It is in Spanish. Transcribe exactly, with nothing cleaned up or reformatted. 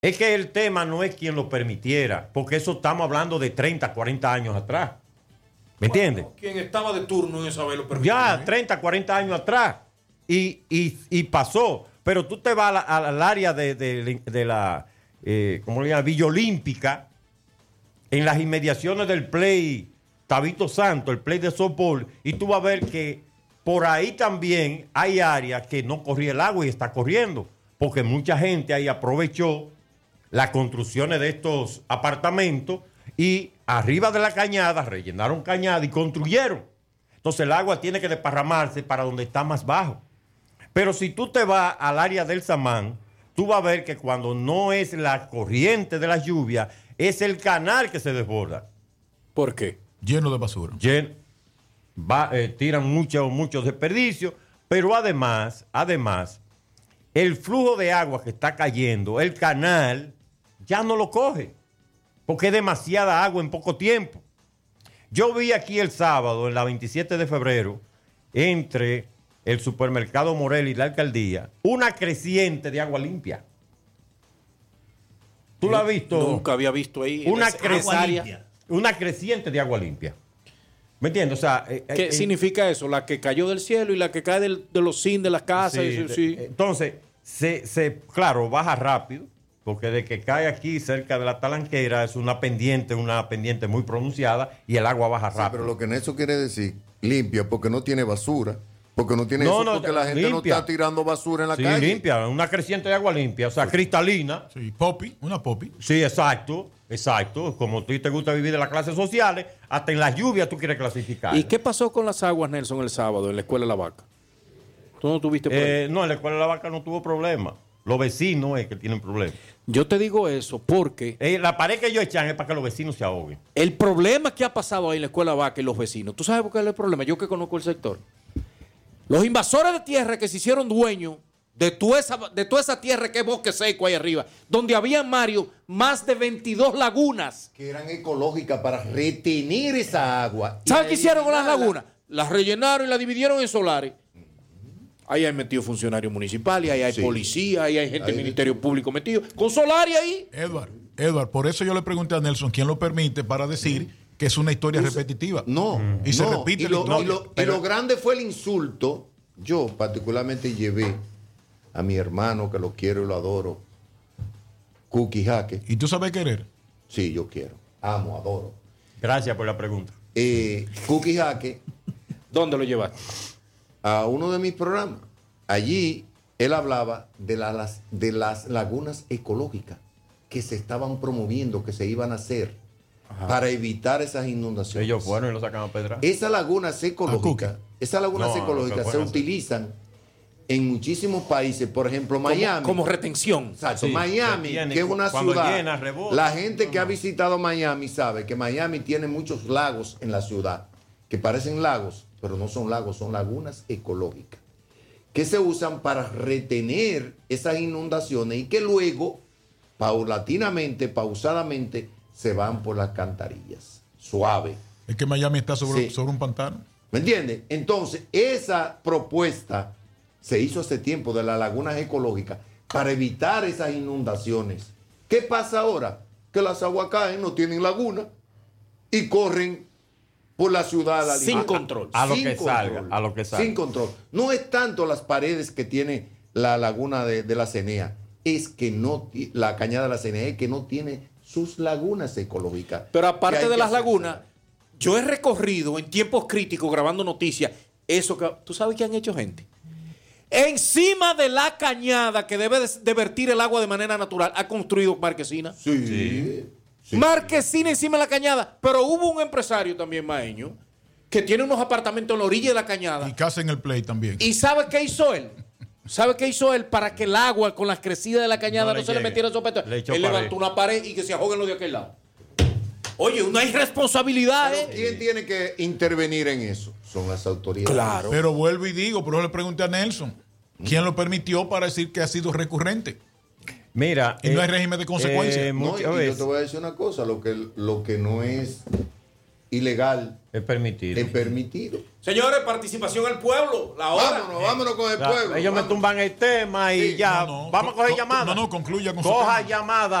Es que el tema no es quien lo permitiera, porque eso estamos hablando de treinta, cuarenta años atrás. ¿Me bueno, entiendes? Quien estaba de turno en esa vez lo permitió. Ya, treinta, cuarenta años atrás. Y, y, y pasó. Pero tú te vas a la, a, al área de, de, de la, eh, ¿cómo le llaman? Villa Olímpica, en las inmediaciones del play Tabito Santo, el play de softball, y tú vas a ver que por ahí también hay áreas que no corría el agua y está corriendo, porque mucha gente ahí aprovechó las construcciones de estos apartamentos y arriba de la cañada rellenaron cañada y construyeron. Entonces el agua tiene que desparramarse para donde está más bajo. Pero si tú te vas al área del Samán, tú vas a ver que cuando no es la corriente de la lluvia, es el canal que se desborda. ¿Por qué? Lleno de basura. Lleno, va, eh, tiran muchos muchos desperdicios, pero además, además, el flujo de agua que está cayendo, el canal, ya no lo coge, porque es demasiada agua en poco tiempo. Yo vi aquí el sábado, en la veintisiete de febrero, entre el supermercado Morel y la alcaldía, una creciente de agua limpia. ¿Tú la has visto? Nunca había visto ahí. Una, cre- una creciente de agua limpia. ¿Me entiendes? O sea, eh, ¿qué eh, significa eso? La que cayó del cielo y la que cae del, de los zinc de las casas. Sí, y, de, sí. Entonces, se, se, claro, baja rápido, porque de que cae aquí cerca de la talanquera es una pendiente, una pendiente muy pronunciada y el agua baja rápido. Sí, pero lo que en eso quiere decir, limpia, porque no tiene basura. Porque no tiene no, eso, no, porque la gente limpia. no está tirando basura en la sí, calle. limpia, una creciente de agua limpia, o sea, sí. Cristalina. Sí, popi, una popi. Sí, exacto, exacto. Como a ti te gusta vivir de las clases sociales, hasta en las lluvias tú quieres clasificar. ¿Y qué pasó con las aguas, Nelson, el sábado en la Escuela de la Vaca? ¿Tú no tuviste problemas? Eh, no, en la Escuela de la Vaca no tuvo problema. Los vecinos es que tienen problemas. Yo te digo eso porque... Eh, la pared que ellos echan es para que los vecinos se ahoguen. El problema que ha pasado ahí en la Escuela de la Vaca y los vecinos, ¿tú sabes por qué es el problema? Yo que conozco el sector. Los invasores de tierra que se hicieron dueños de toda esa, de toda esa tierra que es bosque seco ahí arriba, donde había, Mario, más de veintidós lagunas. Que eran ecológicas para retener esa agua. ¿Sabes qué hicieron con las lagunas? Las rellenaron y las dividieron en solares. Ahí hay metido funcionarios municipales, ahí hay sí. policía, ahí hay gente del Ministerio Público metido. Con solares ahí. Edward, Edward, por eso yo le pregunté a Nelson quién lo permite para decir... Mm. que es una historia Usa, repetitiva. No. Y no, se repite y lo, la y, lo, pero... y lo grande fue el insulto. Yo particularmente llevé a mi hermano, que lo quiero y lo adoro, Cookie Jaque. ¿Y tú sabes querer? Sí, yo quiero. Amo, adoro. Gracias por la pregunta. Eh, Cookie Jaque. ¿Dónde lo llevaste? A uno de mis programas. Allí él hablaba de, la, las, de las lagunas ecológicas que se estaban promoviendo, que se iban a hacer. Ajá. Para evitar esas inundaciones. Ellos fueron y lo sacan a pedra. Esas lagunas ecológicas, esas lagunas no, ecológicas se utilizan en muchísimos países, por ejemplo, Miami. Como, como retención. Exacto, sí, Miami, tiene, que es una ciudad. Llena, rebota, la gente no, que no. ha visitado Miami sabe que Miami tiene muchos lagos en la ciudad, que parecen lagos, pero no son lagos, son lagunas ecológicas, que se usan para retener esas inundaciones y que luego, paulatinamente, pausadamente, se van por las alcantarillas. Suave. Es que Miami está sobre, sí. sobre un pantano. ¿Me entiendes? Entonces, esa propuesta se hizo hace tiempo de las lagunas ecológicas para evitar esas inundaciones. ¿Qué pasa ahora? Que las aguas caen, no tienen laguna y corren por la ciudad. A sin control. A lo sin que control, salga. A lo que salga. Sin control. No es tanto las paredes que tiene la laguna de, de la Cenea, es que no, la cañada de la Cenea, es que no tiene sus lagunas ecológicas. Pero aparte de las lagunas, yo he recorrido en tiempos críticos grabando noticias, eso que, ¿tú sabes qué han hecho gente? Encima de la cañada que debe de vertir el agua de manera natural, ha construido marquesina. Sí. sí. sí marquesina sí. encima de la cañada. Pero hubo un empresario también maeño que tiene unos apartamentos en la orilla de la cañada. Y casa en el play también. ¿Y sabe qué hizo él? ¿Sabe qué hizo él para que el agua con las crecidas de la cañada no, no se le metiera esos petos? Él pared. levantó una pared y que se ahoguen los de aquel lado. Oye, una irresponsabilidad. Pero, ¿eh? ¿Quién tiene que intervenir en eso? Son las autoridades. Claro. Pero vuelvo y digo, pero le pregunté a Nelson, ¿quién lo permitió para decir que ha sido recurrente? Mira. Y eh, no hay régimen de consecuencias. Eh, no, y, y yo te voy a decir una cosa, lo que, lo que no es ilegal Es permitido. es permitido. Señores, participación del pueblo. La hora. Vámonos, vámonos con el Ya, pueblo. ellos me vámonos. tumban el tema y Sí, ya. no, no, Vamos a coger co- llamadas. no, no, concluya con su Coja tema. llamada.